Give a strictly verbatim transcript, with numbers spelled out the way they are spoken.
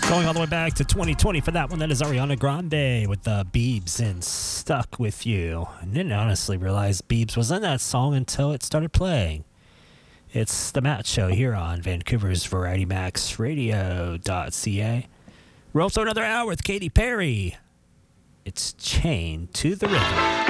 Going all the way back to twenty twenty for that one. That is Ariana Grande with the Biebs and Stuck With You. I didn't honestly realize Biebs was in that song until it started playing. It's the Matt Show here on Vancouver's Variety Max Radio dot C A. We're also another hour with Katy Perry. It's Chained to the Rhythm.